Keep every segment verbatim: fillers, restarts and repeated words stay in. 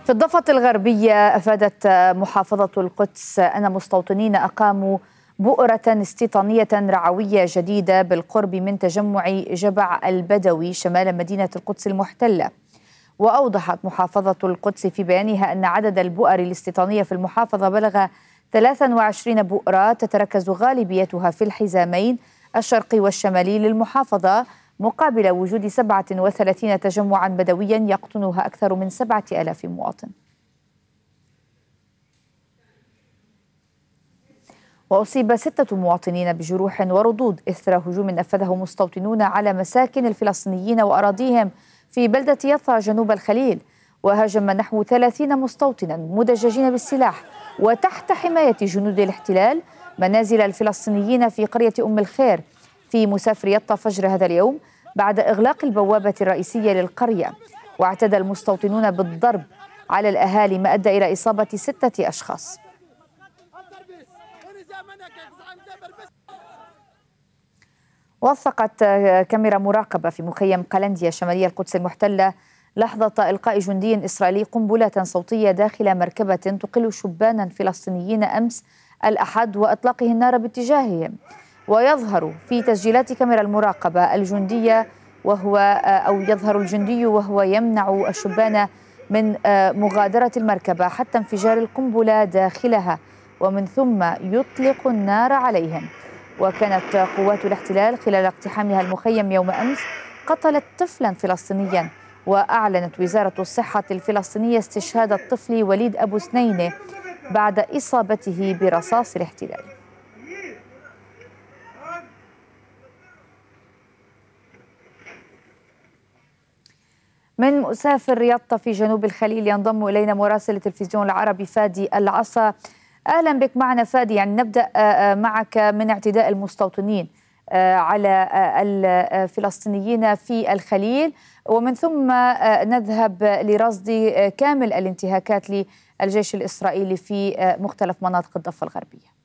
في الضفة الغربية أفادت محافظة القدس أن مستوطنين أقاموا بؤرة استيطانية رعوية جديدة بالقرب من تجمع جبع البدوي شمال مدينة القدس المحتلة. وأوضحت محافظة القدس في بيانها أن عدد البؤر الاستيطانية في المحافظة بلغ ثلاث وعشرين بؤرة تتركز غالبيتها في الحزامين الشرقي والشمالي للمحافظة، مقابل وجود سبعة وثلاثين تجمعا بدويا يقطنها أكثر من سبعة آلاف مواطن. وأصيب ستة مواطنين بجروح وردود إثر هجوم نفذه مستوطنون على مساكن الفلسطينيين وأراضيهم في بلدة يطا جنوب الخليل. وهاجم نحو ثلاثين مستوطنا مدججين بالسلاح وتحت حماية جنود الاحتلال منازل الفلسطينيين في قرية أم الخير في مسافر يطا فجر هذا اليوم بعد إغلاق البوابة الرئيسية للقرية. واعتدى المستوطنون بالضرب على الأهالي ما أدى إلى إصابة ستة أشخاص. وثقت كاميرا مراقبة في مخيم قلنديا شمالية القدس المحتلة لحظة إلقاء جندي إسرائيلي قنبلة صوتية داخل مركبة تقل شبانا فلسطينيين أمس الأحد وإطلاقه النار باتجاههم. ويظهر في تسجيلات كاميرا المراقبة الجندية وهو أو يظهر الجندي وهو يمنع الشبان من مغادرة المركبة حتى انفجار القنبلة داخلها ومن ثم يطلق النار عليهم. وكانت قوات الاحتلال خلال اقتحامها المخيم يوم أمس قتلت طفلا فلسطينيا. وأعلنت وزارة الصحة الفلسطينية استشهاد الطفل وليد أبو سنينة بعد إصابته برصاص الاحتلال. من مسافر يطا في جنوب الخليل ينضم إلينا مراسل التلفزيون العربي فادي العصا. أهلا بك معنا فادي. يعني نبدأ معك من اعتداء المستوطنين على الفلسطينيين في الخليل ومن ثم نذهب لرصد كامل الانتهاكات للجيش الإسرائيلي في مختلف مناطق الضفة الغربية.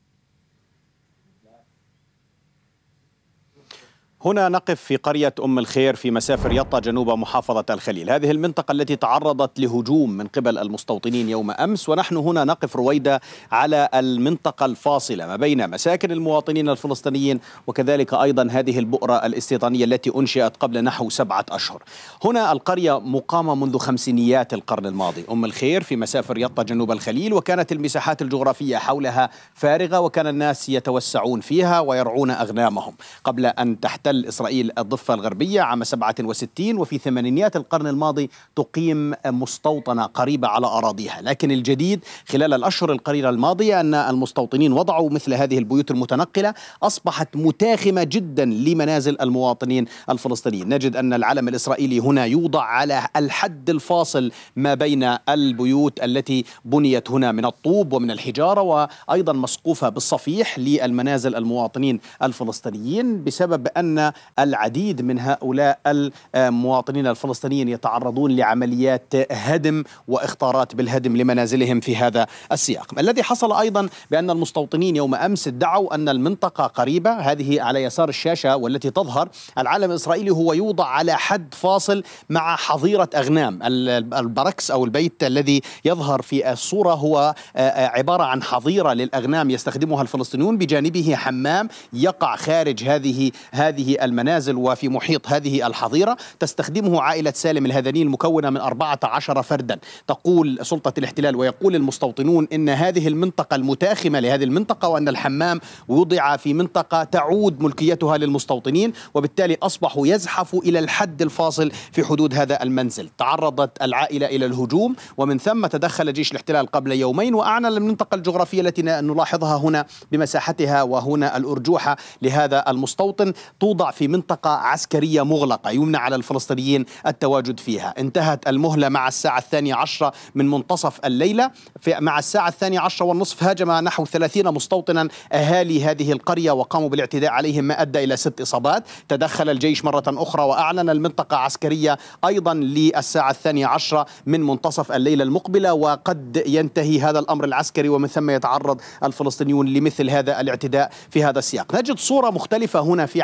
هنا نقف في قرية أم الخير في مسافر يطا جنوب محافظة الخليل. هذه المنطقة التي تعرضت لهجوم من قبل المستوطنين يوم أمس، ونحن هنا نقف رويدة على المنطقة الفاصلة ما بين مساكن المواطنين الفلسطينيين وكذلك أيضا هذه البؤرة الاستيطانية التي أنشئت قبل نحو سبعة أشهر. هنا القرية مقامة منذ خمسينيات القرن الماضي، أم الخير في مسافر يطا جنوب الخليل، وكانت المساحات الجغرافية حولها فارغة وكان الناس يتوسعون فيها ويرعون أغنامهم قبل أن تحتل إسرائيل الضفة الغربية عام سبعة وستين، وفي ثمانينيات القرن الماضي تقيم مستوطنة قريبة على أراضيها. لكن الجديد خلال الأشهر القليلة الماضية أن المستوطنين وضعوا مثل هذه البيوت المتنقلة أصبحت متاخمة جدا لمنازل المواطنين الفلسطينيين. نجد أن العلم الإسرائيلي هنا يوضع على الحد الفاصل ما بين البيوت التي بنيت هنا من الطوب ومن الحجارة وأيضا مسقوفة بالصفيح للمنازل المواطنين الفلسطينيين، بسبب أن العديد من هؤلاء المواطنين الفلسطينيين يتعرضون لعمليات هدم واختارات بالهدم لمنازلهم في هذا السياق. الذي حصل أيضا بأن المستوطنين يوم أمس ادعوا أن المنطقة قريبة، هذه على يسار الشاشة والتي تظهر العلم الإسرائيلي هو يوضع على حد فاصل مع حظيرة أغنام. البركس أو البيت الذي يظهر في الصورة هو عبارة عن حظيرة للأغنام يستخدمها الفلسطينيون، بجانبه حمام يقع خارج هذه هذه المنازل وفي محيط هذه الحظيرة تستخدمه عائلة سالم الهذني المكونة من أربعة عشر فردا. تقول سلطة الاحتلال ويقول المستوطنون إن هذه المنطقة المتاخمة لهذه المنطقة وأن الحمام وضع في منطقة تعود ملكيتها للمستوطنين، وبالتالي أصبحوا يزحفوا إلى الحد الفاصل في حدود هذا المنزل. تعرضت العائلة إلى الهجوم ومن ثم تدخل جيش الاحتلال قبل يومين وأعلن المنطقة الجغرافية التي نلاحظها هنا بمساحتها وهنا الأرجوحة لهذا المستوطن توضع في منطقة عسكرية مغلقة يمنع على الفلسطينيين التواجد فيها. انتهت المهلة مع الساعة الثانية عشرة من منتصف الليلة. في مع الساعة الثانية عشرة والنصف هاجم نحو ثلاثين مستوطنا أهالي هذه القرية وقاموا بالاعتداء عليهم ما أدى إلى ست إصابات. تدخل الجيش مرة أخرى وأعلن المنطقة عسكرية أيضا للساعة الثانية عشرة من منتصف الليلة المقبلة، وقد ينتهي هذا الأمر العسكري ومن ثم يتعرض الفلسطينيون لمثل هذا الاعتداء في هذا السياق. نجد صورة مختلفة هنا في عمليات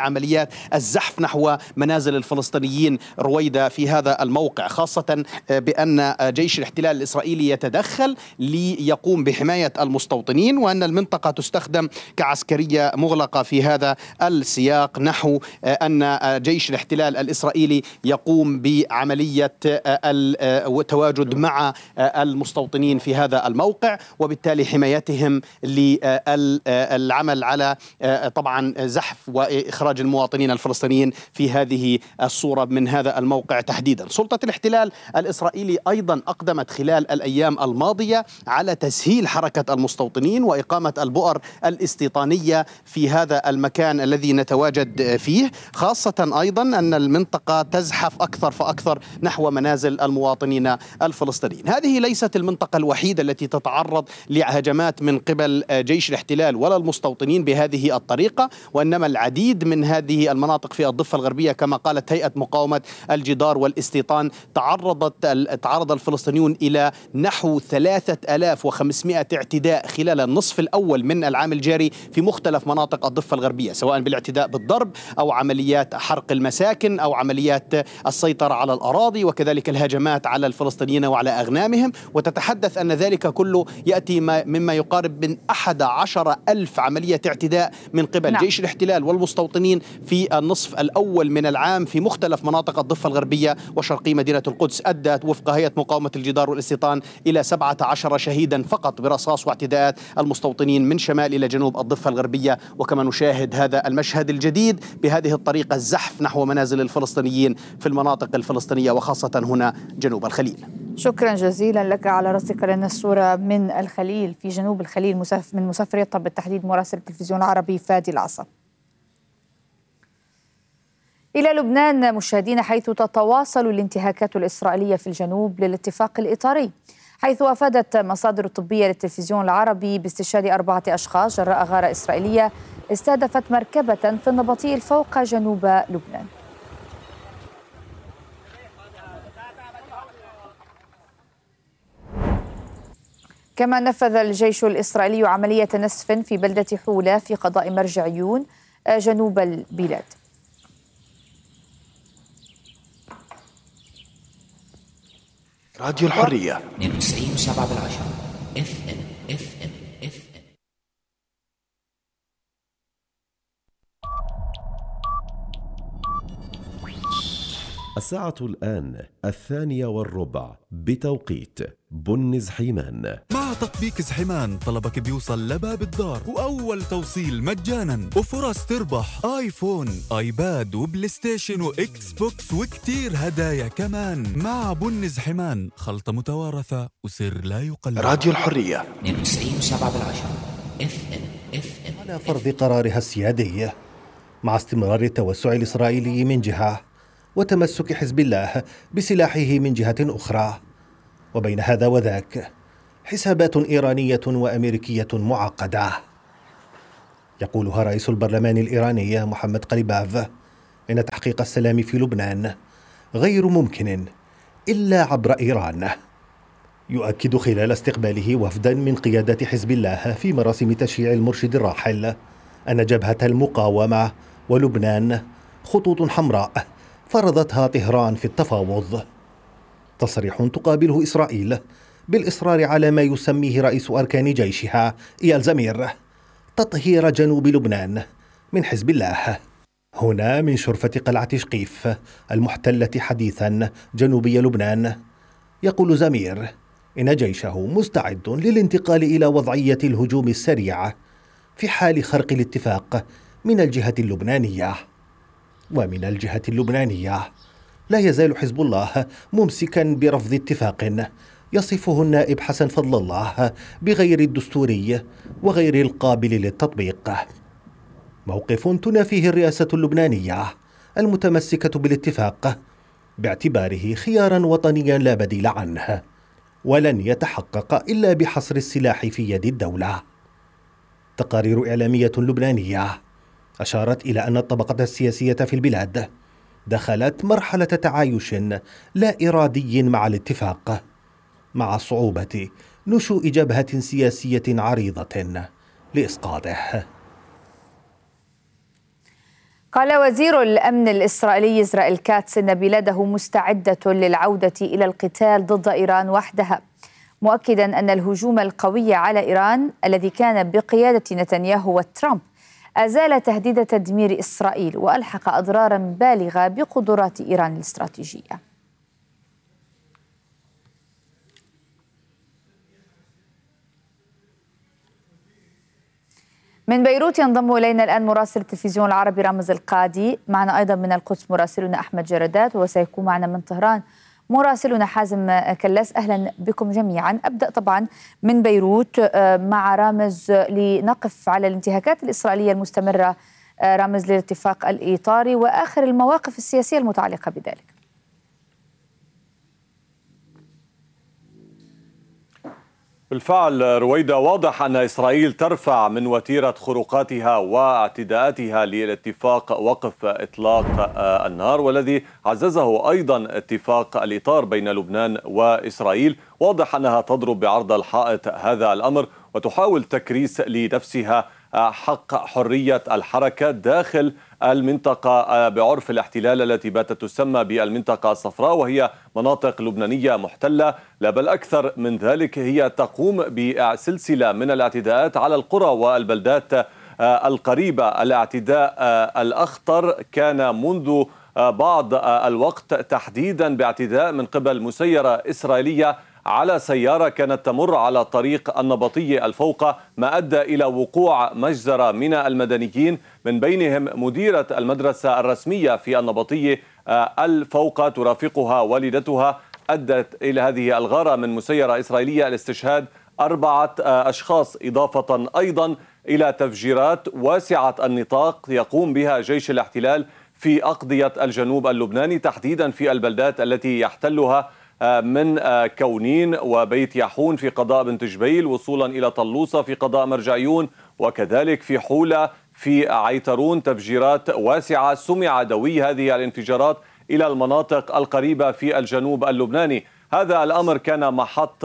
عمليات الزحف نحو منازل الفلسطينيين رويدا في هذا الموقع، خاصة بأن جيش الاحتلال الإسرائيلي يتدخل ليقوم بحماية المستوطنين، وأن المنطقة تستخدم كعسكرية مغلقة في هذا السياق، نحو أن جيش الاحتلال الإسرائيلي يقوم بعملية التواجد مع المستوطنين في هذا الموقع، وبالتالي حمايتهم للعمل على طبعا زحف وإخراج المواطنين الفلسطينيين في هذه الصورة من هذا الموقع تحديدا. سلطة الاحتلال الإسرائيلي أيضا أقدمت خلال الأيام الماضية على تسهيل حركة المستوطنين وإقامة البؤر الاستيطانية في هذا المكان الذي نتواجد فيه، خاصة أيضا أن المنطقة تزحف أكثر فأكثر نحو منازل المواطنين الفلسطينيين. هذه ليست المنطقة الوحيدة التي تتعرض لهجمات من قبل جيش الاحتلال ولا المستوطنين بهذه الطريقة، وإنما العديد من هذه المناطق في الضفة الغربية كما قالت هيئة مقاومة الجدار والاستيطان تعرضت تعرض الفلسطينيون إلى نحو ثلاثة آلاف وخمسمائة اعتداء خلال النصف الأول من العام الجاري في مختلف مناطق الضفة الغربية، سواء بالاعتداء بالضرب أو عمليات حرق المساكن أو عمليات السيطرة على الأراضي، وكذلك الهجمات على الفلسطينيين وعلى أغنامهم. وتتحدث أن ذلك كله يأتي مما يقارب من أحد عشر ألف عملية اعتداء من قبل نعم. جيش الاحتلال والمستوطنين في النصف الأول من العام في مختلف مناطق الضفة الغربية وشرقي مدينة القدس، أدت وفق هيئة مقاومة الجدار والاستيطان إلى سبعة عشر شهيدا فقط برصاص واعتداءات المستوطنين من شمال إلى جنوب الضفة الغربية. وكما نشاهد هذا المشهد الجديد بهذه الطريقة الزحف نحو منازل الفلسطينيين في المناطق الفلسطينية وخاصة هنا جنوب الخليل. شكرا جزيلا لك على رصدك لنا الصورة من الخليل في جنوب الخليل من مسافر يطا بالتحديد مراسل التلفزيون العربي فادي العصا. إلى لبنان مشاهدين، حيث تتواصل الانتهاكات الإسرائيلية في الجنوب للاتفاق الإطاري، حيث أفادت مصادر طبية للتلفزيون العربي باستشهاد أربعة أشخاص جراء غارة إسرائيلية استهدفت مركبة في النبطي الفوق جنوب لبنان. كما نفذ الجيش الإسرائيلي عملية نسف في بلدة حولة في قضاء مرج عيون جنوب البلاد. راديو الحرية اثنين وتسعين وسبعة بالعشرة اف ام اف ام اف ام. الساعة الآن الثانية والربع بتوقيت بن زحيمان. مع تطبيق زحيمان طلبك بيوصل لباب الدار وأول توصيل مجانا وفرص تربح آيفون آيباد وبلاي ستيشن وإكس بوكس وكتير هدايا كمان. مع بن زحيمان خلطة متوارثة وسر لا يقلد. راديو الحرية اثنين وتسعين وسبعة بالعشرة اف ام اف ام. على فرض قرارها السيادي مع استمرار التوسع الإسرائيلي من جهة وتمسك حزب الله بسلاحه من جهة أخرى، وبين هذا وذاك حسابات إيرانية وأمريكية معقدة يقولها رئيس البرلمان الإيراني محمد قليباف إن تحقيق السلام في لبنان غير ممكن إلا عبر إيران. يؤكد خلال استقباله وفدا من قيادة حزب الله في مراسم تشييع المرشد الراحل أن جبهة المقاومة ولبنان خطوط حمراء فرضتها طهران في التفاوض. تصريح تقابله إسرائيل بالإصرار على ما يسميه رئيس أركان جيشها إيال زمير تطهير جنوب لبنان من حزب الله. هنا من شرفة قلعة شقيف المحتلة حديثا جنوبي لبنان يقول زمير إن جيشه مستعد للانتقال إلى وضعية الهجوم السريع في حال خرق الاتفاق من الجهة اللبنانية. ومن الجهة اللبنانية لا يزال حزب الله ممسكا برفض اتفاق يصفه النائب حسن فضل الله بغير الدستوري وغير القابل للتطبيق، موقف تنافيه الرئاسة اللبنانية المتمسكة بالاتفاق باعتباره خيارا وطنيا لا بديل عنه ولن يتحقق إلا بحصر السلاح في يد الدولة. تقارير إعلامية لبنانية أشارت إلى أن الطبقة السياسية في البلاد دخلت مرحلة تعايش لا إرادي مع الاتفاق، مع صعوبة نشوء جبهة سياسية عريضة لإسقاطه. قال وزير الأمن الإسرائيلي إسرائيل كاتس إن بلاده مستعدة للعودة إلى القتال ضد إيران وحدها، مؤكدا أن الهجوم القوي على إيران الذي كان بقيادة نتنياهو وترامب أزال تهديد تدمير إسرائيل وألحق أضرارا بالغة بقدرات إيران الاستراتيجية. من بيروت ينضم إلينا الآن مراسل التلفزيون العربي رامز القادي، معنا أيضا من القدس مراسلنا أحمد جردات، وسيكون معنا من طهران مراسلنا حازم كلاس. أهلا بكم جميعا. أبدأ طبعا من بيروت مع رامز لنقف على الانتهاكات الإسرائيلية المستمرة رامز للاتفاق الإيطاري وآخر المواقف السياسية المتعلقة بذلك. بالفعل رويدة، واضح أن إسرائيل ترفع من وتيرة خروقاتها واعتداءاتها للاتفاق وقف إطلاق النار، والذي عززه أيضا اتفاق الإطار بين لبنان وإسرائيل. واضح أنها تضرب بعرض الحائط هذا الأمر وتحاول تكريس لنفسها حق حرية الحركة داخل المنطقة بعرف الاحتلال التي باتت تسمى بالمنطقة الصفراء، وهي مناطق لبنانية محتلة. لا بل أكثر من ذلك، هي تقوم بسلسلة من الاعتداءات على القرى والبلدات القريبة. الاعتداء الأخطر كان منذ بعض الوقت تحديدا باعتداء من قبل مسيرة إسرائيلية على سيارة كانت تمر على طريق النبطية الفوقة، ما أدى إلى وقوع مجزرة من المدنيين، من بينهم مديرة المدرسة الرسمية في النبطية الفوقة ترافقها والدتها. أدت إلى هذه الغارة من مسيرة إسرائيلية الاستشهاد أربعة أشخاص، إضافة أيضا إلى تفجيرات واسعة النطاق يقوم بها جيش الاحتلال في أقضية الجنوب اللبناني، تحديدا في البلدات التي يحتلها من كونين وبيت يحون في قضاء بنت جبيل، وصولا إلى طلوصة في قضاء مرجعيون، وكذلك في حولة في عيترون. تفجيرات واسعة سمع دوي هذه الانفجارات إلى المناطق القريبة في الجنوب اللبناني. هذا الأمر كان محط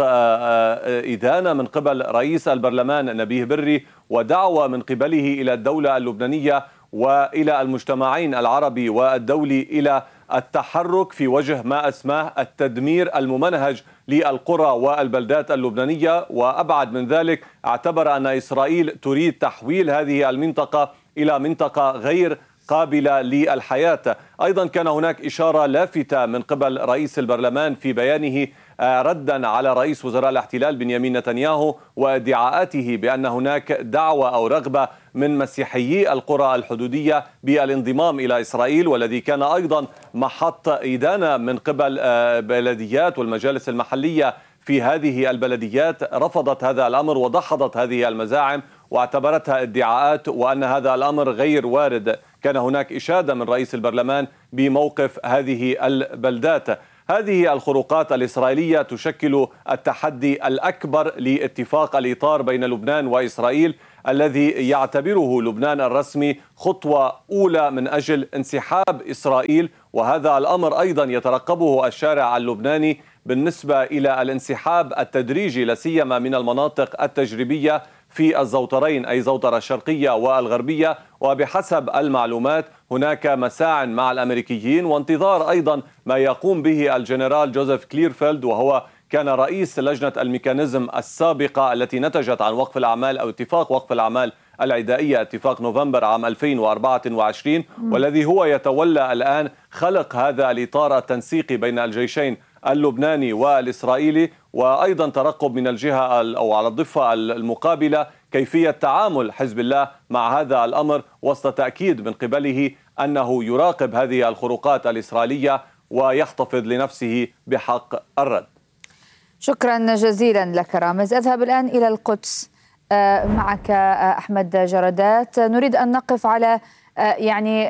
إدانة من قبل رئيس البرلمان نبيه بري، ودعوة من قبله إلى الدولة اللبنانية وإلى المجتمعين العربي والدولي إلى التحرك في وجه ما أسماه التدمير الممنهج للقرى والبلدات اللبنانية. وأبعد من ذلك، اعتبر أن إسرائيل تريد تحويل هذه المنطقة إلى منطقة غير قابلة للحياة. أيضا كان هناك إشارة لافتة من قبل رئيس البرلمان في بيانه ردا على رئيس وزراء الاحتلال بنيامين نتنياهو وادعاءاته بأن هناك دعوة أو رغبة من مسيحيي القرى الحدودية بالانضمام إلى إسرائيل، والذي كان أيضا محط إدانة من قبل بلديات والمجالس المحلية في هذه البلديات. رفضت هذا الأمر ودحضت هذه المزاعم واعتبرتها ادعاءات وأن هذا الأمر غير وارد. كان هناك إشادة من رئيس البرلمان بموقف هذه البلدات. هذه الخروقات الإسرائيلية تشكل التحدي الأكبر لاتفاق الإطار بين لبنان وإسرائيل، الذي يعتبره لبنان الرسمي خطوة أولى من أجل انسحاب إسرائيل، وهذا الأمر أيضا يترقبه الشارع اللبناني بالنسبة إلى الانسحاب التدريجي لا سيما من المناطق التجريبية في الزوترين، أي زوترة الشرقية والغربية. وبحسب المعلومات هناك مساع مع الأمريكيين وانتظار أيضا ما يقوم به الجنرال جوزيف كليرفيلد، وهو كان رئيس لجنة الميكانيزم السابقة التي نتجت عن وقف الأعمال أو اتفاق وقف الأعمال العدائية، اتفاق نوفمبر عام ألفين وأربعة وعشرين، والذي هو يتولى الآن خلق هذا الإطار التنسيقي بين الجيشين اللبناني والإسرائيلي، وأيضا ترقب من الجهة أو على الضفة المقابلة كيفية تعامل حزب الله مع هذا الأمر، وسط تأكيد من قبله أنه يراقب هذه الخروقات الإسرائيلية ويحتفظ لنفسه بحق الرد. شكرا جزيلا لك رامز. أذهب الآن إلى القدس معك أحمد جردات. نريد أن نقف على يعني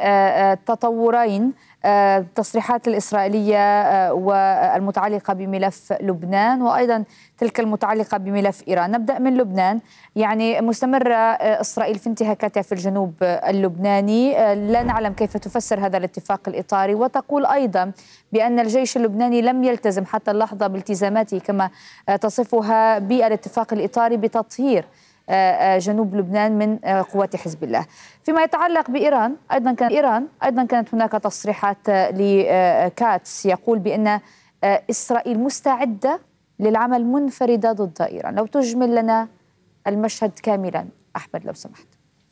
تطورين، التصريحات الإسرائيلية والمتعلقة بملف لبنان وأيضا تلك المتعلقة بملف إيران. نبدأ من لبنان. يعني مستمرة إسرائيل في انتهاكاتها في الجنوب اللبناني، لا نعلم كيف تفسر هذا الاتفاق الإطاري، وتقول أيضا بأن الجيش اللبناني لم يلتزم حتى اللحظة بالتزاماته كما تصفها بالاتفاق الإطاري بتطهير جنوب لبنان من قوات حزب الله. فيما يتعلق بإيران أيضا كان إيران أيضا كانت هناك تصريحات لكاتس يقول بأن إسرائيل مستعدة للعمل منفردة ضد إيران. لو تجمل لنا المشهد كاملا أحمد لو سمحت.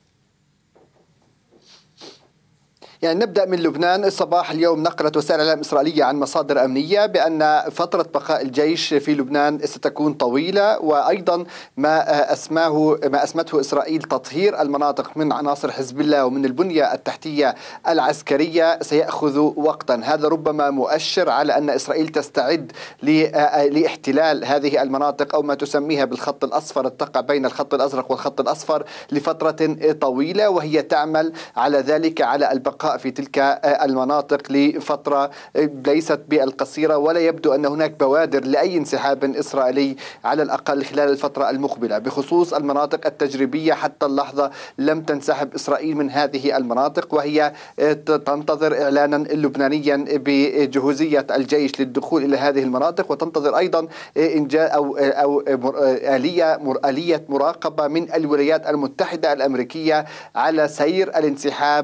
يعني نبدأ من لبنان. صباح اليوم نقلت وسائل إعلام إسرائيلية عن مصادر أمنية بأن فترة بقاء الجيش في لبنان ستكون طويلة، وأيضا ما أسماه ما أسمته إسرائيل تطهير المناطق من عناصر حزب الله ومن البنية التحتية العسكرية سيأخذ وقتا. هذا ربما مؤشر على أن إسرائيل تستعد لاحتلال هذه المناطق أو ما تسميها بالخط الأصفر، تقع بين الخط الأزرق والخط الأصفر لفترة طويلة، وهي تعمل على ذلك على البقاء في تلك المناطق لفترة ليست بالقصيرة، ولا يبدو أن هناك بوادر لأي انسحاب إسرائيلي على الأقل خلال الفترة المقبلة. بخصوص المناطق التجريبية حتى اللحظة لم تنسحب إسرائيل من هذه المناطق، وهي تنتظر إعلانا لبنانيا بجهوزية الجيش للدخول إلى هذه المناطق، وتنتظر أيضا إنجاء أو أو آلية آلية مراقبة من الولايات المتحدة الأمريكية على سير الانسحاب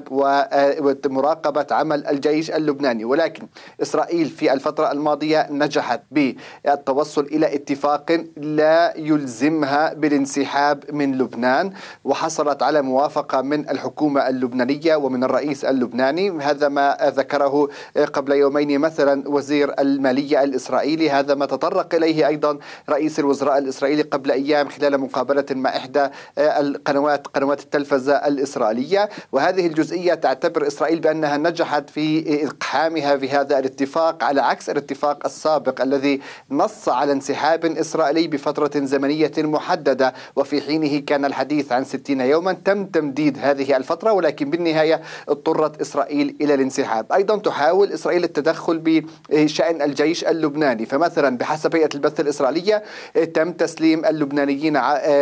و مراقبة عمل الجيش اللبناني. ولكن إسرائيل في الفترة الماضية نجحت بالتوصل إلى اتفاق لا يلزمها بالانسحاب من لبنان، وحصلت على موافقة من الحكومة اللبنانية ومن الرئيس اللبناني. هذا ما ذكره قبل يومين مثلا وزير المالية الإسرائيلي، هذا ما تطرق إليه أيضا رئيس الوزراء الإسرائيلي قبل أيام خلال مقابلة مع إحدى القنوات قنوات التلفزة الإسرائيلية. وهذه الجزئية تعتبر إسرائيل بأنها نجحت في إقحامها في هذا الاتفاق، على عكس الاتفاق السابق الذي نص على انسحاب إسرائيلي بفترة زمنية محددة، وفي حينه كان الحديث عن ستين يوما. تم تمديد هذه الفترة، ولكن بالنهاية اضطرت إسرائيل إلى الانسحاب. أيضا تحاول إسرائيل التدخل بشأن الجيش اللبناني، فمثلا بحسب هيئة البث الإسرائيلية تم تسليم اللبنانيين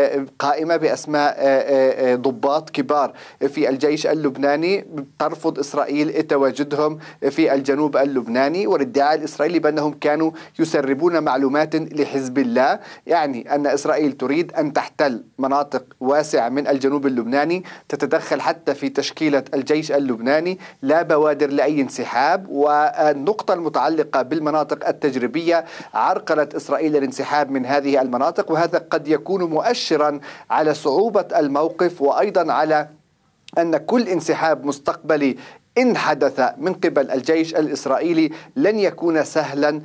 قائمة بأسماء ضباط كبار في الجيش اللبناني ترفض إسرائيل تواجدهم في الجنوب اللبناني، والادعاء الإسرائيلي بأنهم كانوا يسربون معلومات لحزب الله. يعني أن إسرائيل تريد أن تحتل مناطق واسعة من الجنوب اللبناني، تتدخل حتى في تشكيلة الجيش اللبناني، لا بوادر لأي انسحاب. والنقطة المتعلقة بالمناطق التجريبية عرقلت إسرائيل الانسحاب من هذه المناطق، وهذا قد يكون مؤشرا على صعوبة الموقف، وأيضا على أن كل انسحاب مستقبلي إن حدث من قبل الجيش الإسرائيلي لن يكون سهلا،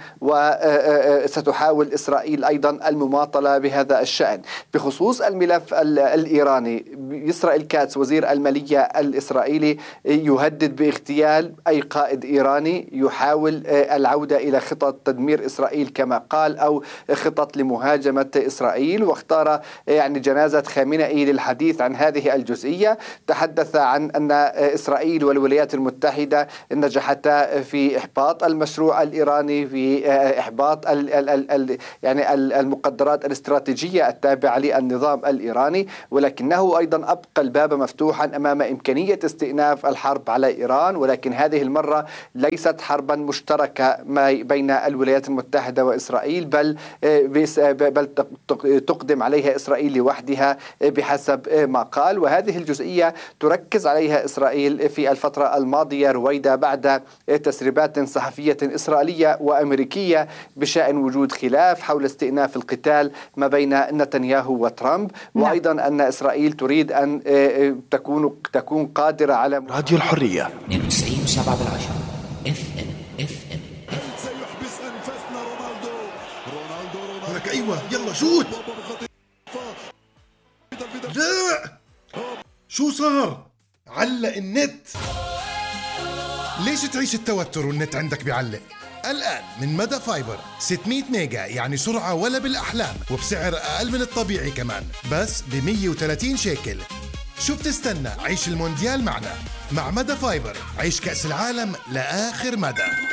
وستحاول إسرائيل أيضا المماطلة بهذا الشأن. بخصوص الملف الإيراني، إسرائيل كاتس وزير المالية الإسرائيلي يهدد باغتيال أي قائد إيراني يحاول العودة إلى خطط تدمير إسرائيل كما قال، أو خطط لمهاجمة إسرائيل، واختار يعني جنازة خامنئي للحديث عن هذه الجزئية. تحدث عن أن إسرائيل والولايات المتحدة نجحتا في إحباط المشروع الإيراني، في إحباط ال ال ال يعني المقدرات الاستراتيجية التابعة للنظام الإيراني، ولكنه أيضا أبقى الباب مفتوحا أمام إمكانية استئناف الحرب على إيران، ولكن هذه المرة ليست حربا مشتركة ما بين الولايات المتحدة وإسرائيل، بل بل تقدم عليها إسرائيل لوحدها بحسب ما قال. وهذه الجزئية تركز عليها إسرائيل في الفترة الماضية رويدا بعد تسريبات صحفية إسرائيلية وأمريكية بشأن وجود خلاف حول استئناف القتال ما بين نتنياهو وترامب، وأيضا أن إسرائيل تريد أن تكون تكون قادرة على راديو الحرية اثنين وتسعين سبعة بالعشرة اف ام اف ام سيحبس أنفاسنا رونالدو رونالدو رونالدو لك أيوة يلا شوت. لا شو صار؟ علق النت. ليش تعيش التوتر والنت عندك بيعلق؟ الآن من مدى فايبر ستمية ميجا، يعني سرعة ولا بالأحلام، وبسعر أقل من الطبيعي كمان، بس ب مية وثلاثين شيكل. شو بتستنى؟ عيش المونديال معنا. مع مدى فايبر عيش كأس العالم لآخر مدى.